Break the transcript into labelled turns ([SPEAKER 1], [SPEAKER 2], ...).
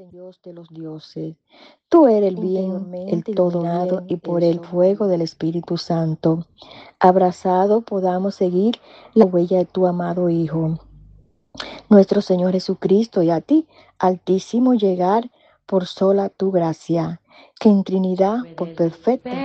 [SPEAKER 1] Dios de los dioses. Tú eres el bien, el todo bien, y por el fuego del Espíritu Santo, abrazado podamos seguir la huella de tu amado Hijo, nuestro Señor Jesucristo, y a ti, Altísimo, llegar por sola tu gracia, que en Trinidad, por perfecta